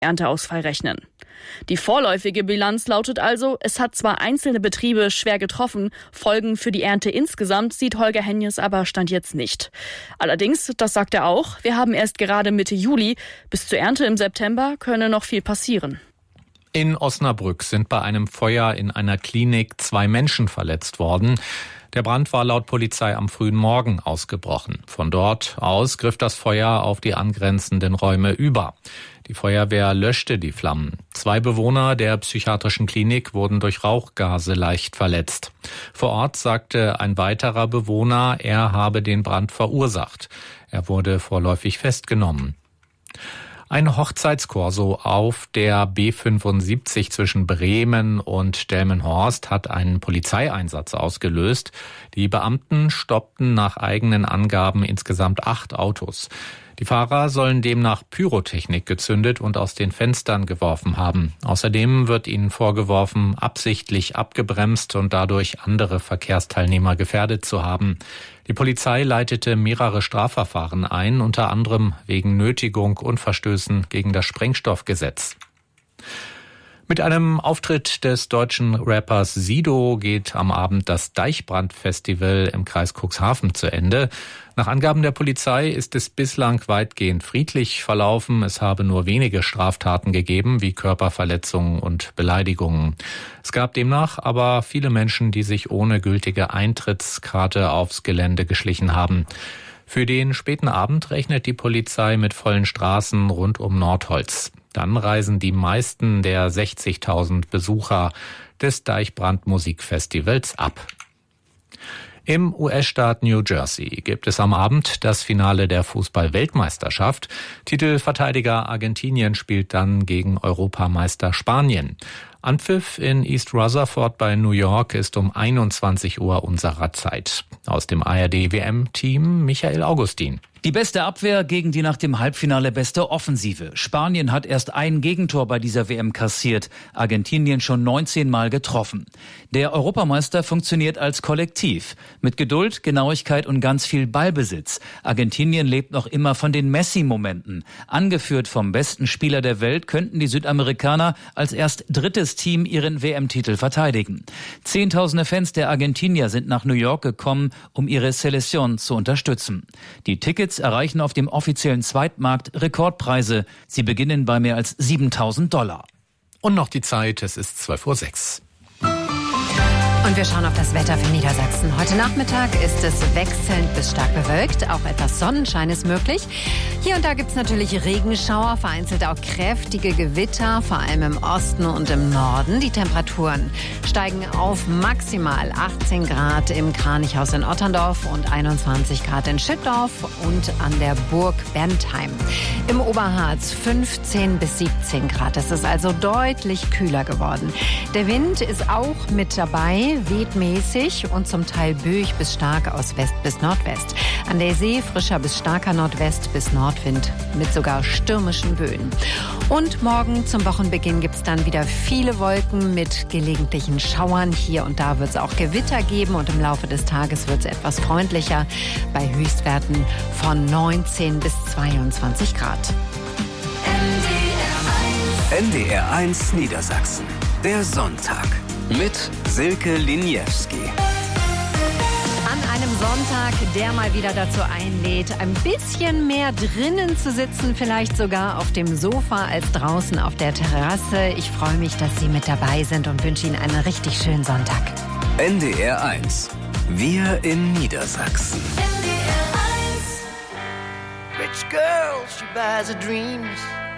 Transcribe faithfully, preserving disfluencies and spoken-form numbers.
Ernteausfall rechnen. Die vorläufige Bilanz lautet also, es hat zwar einzelne Betriebe schwer getroffen, Folgen für die Ernte insgesamt sieht Holger Henjes aber Stand jetzt nicht. Allerdings, das sagt er auch, wir haben erst gerade Mitte Juli, bis zur Ernte im September könne noch viel passieren. In Osnabrück sind bei einem Feuer in einer Klinik zwei Menschen verletzt worden. Der Brand war laut Polizei am frühen Morgen ausgebrochen. Von dort aus griff das Feuer auf die angrenzenden Räume über. Die Feuerwehr löschte die Flammen. Zwei Bewohner der psychiatrischen Klinik wurden durch Rauchgase leicht verletzt. Vor Ort sagte ein weiterer Bewohner, er habe den Brand verursacht. Er wurde vorläufig festgenommen. Ein Hochzeitskorso auf der B fünfundsiebzig zwischen Bremen und Delmenhorst hat einen Polizeieinsatz ausgelöst. Die Beamten stoppten nach eigenen Angaben insgesamt acht Autos. Die Fahrer sollen demnach Pyrotechnik gezündet und aus den Fenstern geworfen haben. Außerdem wird ihnen vorgeworfen, absichtlich abgebremst und dadurch andere Verkehrsteilnehmer gefährdet zu haben. Die Polizei leitete mehrere Strafverfahren ein, unter anderem wegen Nötigung und Verstößen gegen das Sprengstoffgesetz. Mit einem Auftritt des deutschen Rappers Sido geht am Abend das Deichbrand-Festival im Kreis Cuxhaven zu Ende. Nach Angaben der Polizei ist es bislang weitgehend friedlich verlaufen. Es habe nur wenige Straftaten gegeben, wie Körperverletzungen und Beleidigungen. Es gab demnach aber viele Menschen, die sich ohne gültige Eintrittskarte aufs Gelände geschlichen haben. Für den späten Abend rechnet die Polizei mit vollen Straßen rund um Nordholz. Dann reisen die meisten der sechzigtausend Besucher des Deichbrand-Musikfestivals ab. Im U S-Staat New Jersey gibt es am Abend das Finale der Fußball-Weltmeisterschaft. Titelverteidiger Argentinien spielt dann gegen Europameister Spanien. Anpfiff in East Rutherford bei New York ist um einundzwanzig Uhr unserer Zeit. Aus dem A R D-W M-Team Michael Augustin. Die beste Abwehr gegen die nach dem Halbfinale beste Offensive. Spanien hat erst ein Gegentor bei dieser W M kassiert, Argentinien schon neunzehn Mal getroffen. Der Europameister funktioniert als Kollektiv, mit Geduld, Genauigkeit und ganz viel Ballbesitz. Argentinien lebt noch immer von den Messi-Momenten. Angeführt vom besten Spieler der Welt könnten die Südamerikaner als erst drittes Team ihren W M-Titel verteidigen. Zehntausende Fans der Argentinier sind nach New York gekommen, um ihre Selección zu unterstützen. Die Tickets erreichen auf dem offiziellen Zweitmarkt Rekordpreise. Sie beginnen bei mehr als siebentausend Dollar. Und noch die Zeit, es ist zwölf Uhr sechs. Und wir schauen auf das Wetter für Niedersachsen. Heute Nachmittag ist es wechselnd bis stark bewölkt. Auch etwas Sonnenschein ist möglich. Hier und da gibt es natürlich Regenschauer, vereinzelt auch kräftige Gewitter, vor allem im Osten und im Norden. Die Temperaturen steigen auf maximal achtzehn Grad im Kranichhaus in Otterndorf und einundzwanzig Grad in Schüttorf und an der Burg Bentheim. Im Oberharz fünfzehn bis siebzehn Grad. Es ist also deutlich kühler geworden. Der Wind ist auch mit dabei, weht mäßig und zum Teil böig bis stark aus West bis Nordwest. An der See frischer bis starker Nordwest bis Nordwind mit sogar stürmischen Böen. Und morgen zum Wochenbeginn gibt es dann wieder viele Wolken mit gelegentlichen Schauern. Hier und da wird es auch Gewitter geben und im Laufe des Tages wird es etwas freundlicher bei Höchstwerten von neunzehn bis zweiundzwanzig Grad. N D R eins Niedersachsen. Der Sonntag. Mit Silke Liniewski. An einem Sonntag, der mal wieder dazu einlädt, ein bisschen mehr drinnen zu sitzen, vielleicht sogar auf dem Sofa als draußen auf der Terrasse. Ich freue mich, dass Sie mit dabei sind und wünsche Ihnen einen richtig schönen Sonntag. N D R eins. Wir in Niedersachsen. N D R eins. Rich girl, she buys her dreams.